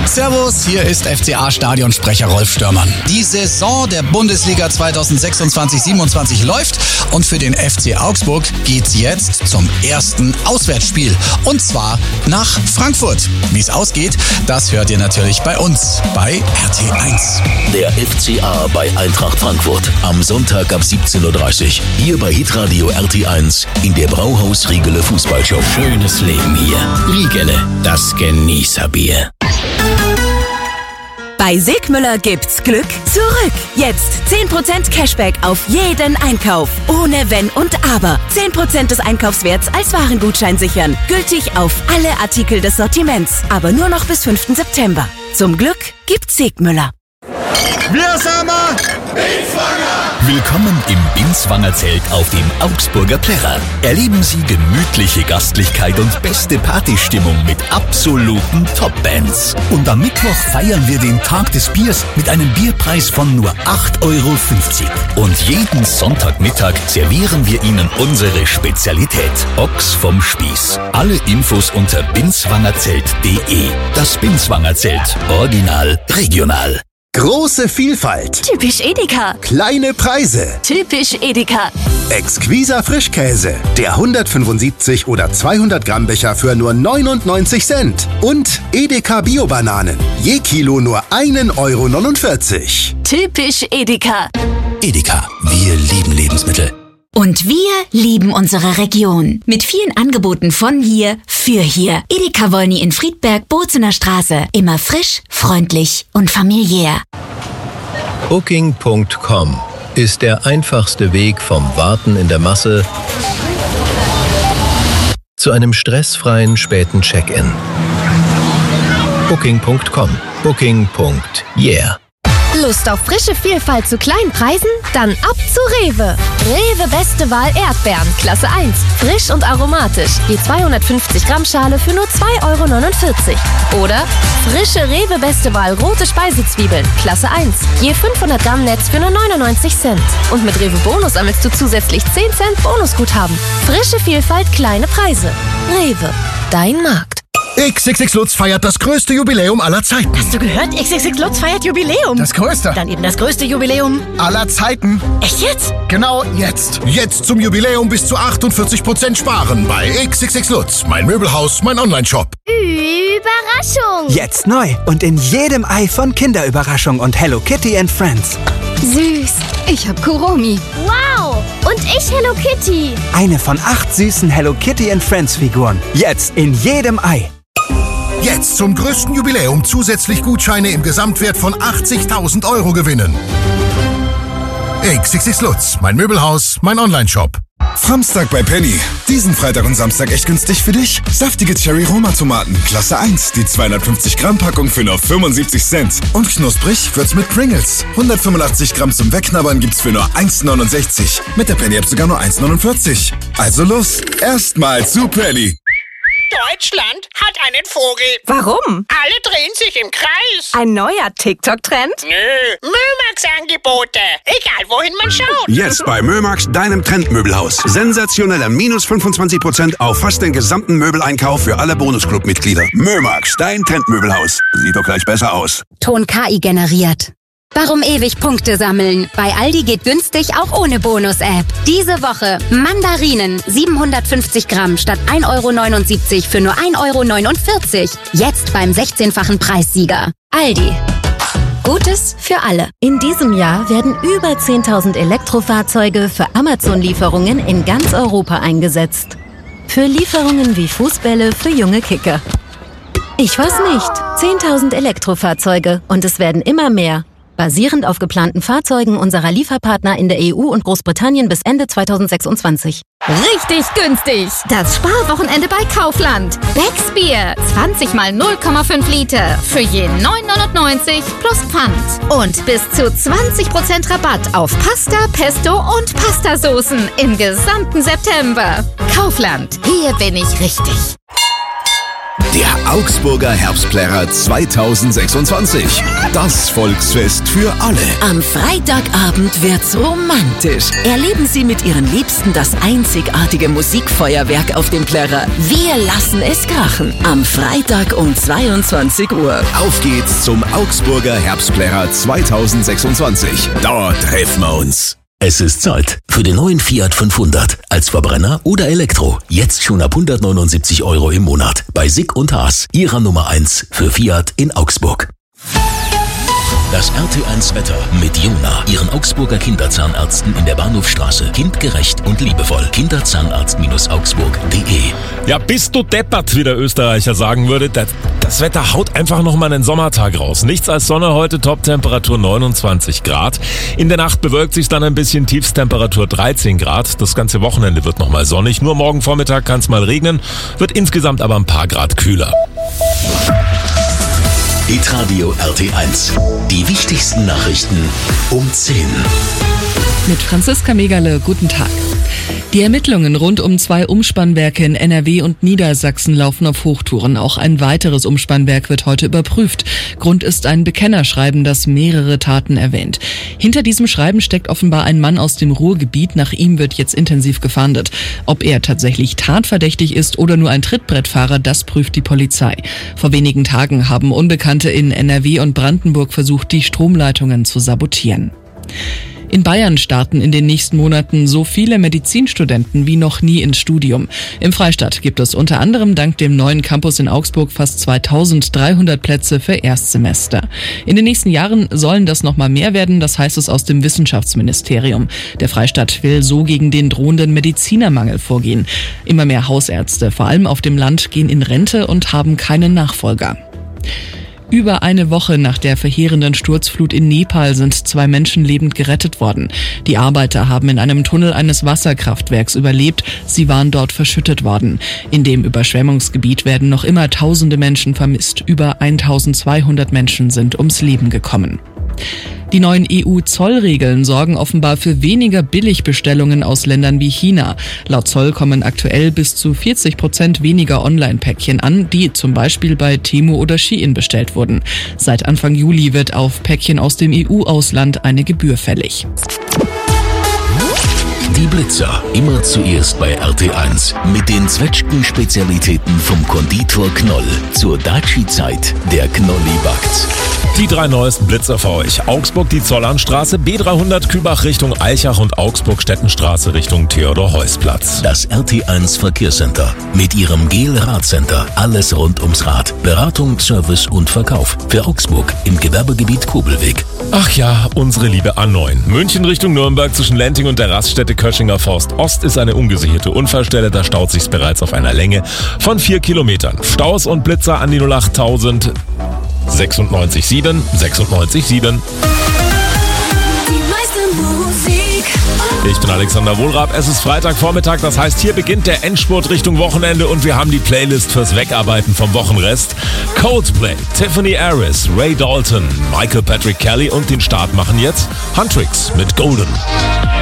Servus, hier ist FCA-Stadionsprecher Rolf Störmann. Die Saison der Bundesliga 2026-27 läuft und für den FC Augsburg geht's jetzt zum ersten Auswärtsspiel. Und zwar nach Frankfurt. Wie es ausgeht, das hört ihr natürlich bei uns, bei RT1. Der FCA bei Eintracht Frankfurt. Am Sonntag ab 17.30 Uhr. Hier bei Hitradio RT1 in der Brauhaus Riegele Fußballshow. Schönes Leben hier. Riegele, das Genießerbier. Bei Sigmüller gibt's Glück zurück. Jetzt 10% Cashback auf jeden Einkauf. Ohne Wenn und Aber. 10% des Einkaufswerts als Warengutschein sichern. Gültig auf alle Artikel des Sortiments. Aber nur noch bis 5. September. Zum Glück gibt's Sigmüller. Wir sind Willkommen im Binswanger Zelt auf dem Augsburger Plärrer. Erleben Sie gemütliche Gastlichkeit und beste Partystimmung mit absoluten Top-Bands. Und am Mittwoch feiern wir den Tag des Biers mit einem Bierpreis von nur 8,50 Euro. Und jeden Sonntagmittag servieren wir Ihnen unsere Spezialität, Ochs vom Spieß. Alle Infos unter binswangerzelt.de. Das Binswanger Zelt. Original, regional. Große Vielfalt. Typisch Edeka. Kleine Preise. Typisch Edeka. Exquiser Frischkäse. Der 175 oder 200 Gramm Becher für nur 99 Cent. Und Edeka Bio-Bananen. Je Kilo nur 1,49 Euro. Typisch Edeka. Edeka, wir lieben Lebensmittel. Und wir lieben unsere Region. Mit vielen Angeboten von hier für hier. Edeka Wolny in Friedberg, Bozener Straße. Immer frisch, freundlich und familiär. Booking.com ist der einfachste Weg vom Warten in der Masse zu einem stressfreien späten Check-in. Booking.com. Booking.yeah. Lust auf frische Vielfalt zu kleinen Preisen? Dann ab zu Rewe. Rewe Beste Wahl Erdbeeren, Klasse 1. Frisch und aromatisch. Je 250 Gramm Schale für nur 2,49 Euro. Oder frische Rewe Beste Wahl rote Speisezwiebeln, Klasse 1. Je 500 Gramm Netz für nur 99 Cent. Und mit Rewe Bonus sammelst du zusätzlich 10 Cent Bonusguthaben. Frische Vielfalt, kleine Preise. Rewe, dein Markt. XXX Lutz feiert das größte Jubiläum aller Zeiten. Hast du gehört? XXX Lutz feiert Jubiläum. Das größte. Dann eben das größte Jubiläum Aller Zeiten. Echt jetzt? Genau jetzt. Jetzt zum Jubiläum bis zu 48% sparen bei XXX Lutz. Mein Möbelhaus, mein Online-Shop. Überraschung! Jetzt neu und in jedem Ei von Kinderüberraschung und Hello Kitty and Friends. Süß. Ich hab Kuromi. Wow. Und ich Hello Kitty. Eine von 8 süßen Hello Kitty and Friends Figuren. Jetzt in jedem Ei. Jetzt zum größten Jubiläum zusätzlich Gutscheine im Gesamtwert von 80.000 Euro gewinnen. XXX Lutz, mein Möbelhaus, mein Online-Shop. Samstag bei Penny. Diesen Freitag und Samstag echt günstig für dich. Saftige Cherry-Roma-Tomaten, Klasse 1. Die 250 Gramm Packung für nur 75 Cent. Und knusprig wird's mit Pringles. 185 Gramm zum Wegknabbern gibt's für nur 1,69. Mit der Penny-App sogar nur 1,49. Also los, erstmal zu Penny. Deutschland hat einen Vogel. Warum? Alle drehen sich im Kreis. Ein neuer TikTok-Trend? Nö, Mömax-Angebote. Egal, wohin man schaut. Jetzt bei Mömax, deinem Trendmöbelhaus. Sensationeller minus 25% auf fast den gesamten Möbeleinkauf für alle Bonusclub-Mitglieder. Mömax, dein Trendmöbelhaus. Sieht doch gleich besser aus. Ton KI generiert. Warum ewig Punkte sammeln? Bei Aldi geht günstig auch ohne Bonus-App. Diese Woche Mandarinen 750 Gramm statt 1,79 Euro für nur 1,49 Euro. Jetzt beim 16-fachen Preissieger. Aldi. Gutes für alle. In diesem Jahr werden über 10.000 Elektrofahrzeuge für Amazon-Lieferungen in ganz Europa eingesetzt. Für Lieferungen wie Fußbälle für junge Kicker. Ich weiß nicht. 10.000 Elektrofahrzeuge und es werden immer mehr. Basierend auf geplanten Fahrzeugen unserer Lieferpartner in der EU und Großbritannien bis Ende 2026. Richtig günstig. Das Sparwochenende bei Kaufland. Becks Bier. 20 mal 0,5 Liter. Für je 9,99 plus Pfand. Und bis zu 20% Rabatt auf Pasta, Pesto und Pastasoßen im gesamten September. Kaufland. Hier bin ich richtig. Der Augsburger Herbstplärrer 2026. Das Volksfest für alle. Am Freitagabend wird's romantisch. Erleben Sie mit Ihren Liebsten das einzigartige Musikfeuerwerk auf dem Plärrer. Wir lassen es krachen. Am Freitag um 22 Uhr. Auf geht's zum Augsburger Herbstplärrer 2026. Dort treffen wir uns. Es ist Zeit für den neuen Fiat 500. Als Verbrenner oder Elektro. Jetzt schon ab 179 € im Monat. Bei Sick und Haas, Ihrer Nummer 1 für Fiat in Augsburg. Das RT1-Wetter mit Jona, Ihren Augsburger Kinderzahnärzten in der Bahnhofstraße. Kindgerecht und liebevoll. Kinderzahnarzt-augsburg.de. Ja, bist du deppert, wie der Österreicher sagen würde. Das Wetter haut einfach nochmal einen Sommertag raus. Nichts als Sonne heute, Toptemperatur 29 Grad. In der Nacht bewölkt sich dann ein bisschen, Tiefstemperatur 13 Grad. Das ganze Wochenende wird nochmal sonnig. Nur morgen Vormittag kann es mal regnen, wird insgesamt aber ein paar Grad kühler. Hitradio RT1. Die wichtigsten Nachrichten um 10. Mit Franziska Megerle, guten Tag. Die Ermittlungen rund um 2 Umspannwerke in NRW und Niedersachsen laufen auf Hochtouren. Auch ein weiteres Umspannwerk wird heute überprüft. Grund ist ein Bekennerschreiben, das mehrere Taten erwähnt. Hinter diesem Schreiben steckt offenbar ein Mann aus dem Ruhrgebiet. Nach ihm wird jetzt intensiv gefahndet. Ob er tatsächlich tatverdächtig ist oder nur ein Trittbrettfahrer, das prüft die Polizei. Vor wenigen Tagen haben Unbekannte in NRW und Brandenburg versucht, die Stromleitungen zu sabotieren. In Bayern starten in den nächsten Monaten so viele Medizinstudenten wie noch nie ins Studium. Im Freistaat gibt es unter anderem dank dem neuen Campus in Augsburg fast 2300 Plätze für Erstsemester. In den nächsten Jahren sollen das noch mal mehr werden, das heißt es aus dem Wissenschaftsministerium. Der Freistaat will so gegen den drohenden Medizinermangel vorgehen. Immer mehr Hausärzte, vor allem auf dem Land, gehen in Rente und haben keinen Nachfolger. Über eine Woche nach der verheerenden Sturzflut in Nepal sind 2 Menschen lebend gerettet worden. Die Arbeiter haben in einem Tunnel eines Wasserkraftwerks überlebt. Sie waren dort verschüttet worden. In dem Überschwemmungsgebiet werden noch immer Tausende Menschen vermisst. Über 1200 Menschen sind ums Leben gekommen. Die neuen EU-Zollregeln sorgen offenbar für weniger Billigbestellungen aus Ländern wie China. Laut Zoll kommen aktuell bis zu 40% weniger Online-Päckchen an, die zum Beispiel bei Temu oder Shein bestellt wurden. Seit Anfang Juli wird auf Päckchen aus dem EU-Ausland eine Gebühr fällig. Die Blitzer, immer zuerst bei RT1. Mit den Zwetschgen-Spezialitäten vom Konditor Knoll. Zur Daci-Zeit, der Knolli backt. Die 3 neuesten Blitzer für euch. Augsburg die Zollernstraße, B300 Kübach Richtung Eichach und Augsburg-Stettenstraße Richtung Theodor-Heuss-Platz. Das RT1 Verkehrscenter. Mit ihrem GEL-Radcenter. Alles rund ums Rad. Beratung, Service und Verkauf. Für Augsburg im Gewerbegebiet Kobelweg. Ach ja, unsere liebe A9. München Richtung Nürnberg zwischen Lenting und der Raststätte Köschinger Forst Ost ist eine ungesicherte Unfallstelle. Da staut sich's bereits auf einer Länge von 4 Kilometern. Staus und Blitzer an die 08000 96 7. Ich bin Alexander Wohlrab, es ist Freitagvormittag, das heißt, hier beginnt der Endspurt Richtung Wochenende und wir haben die Playlist fürs Wegarbeiten vom Wochenrest. Coldplay, Tiffany Harris, Ray Dalton, Michael Patrick Kelly und den Start machen jetzt Huntrix mit Golden.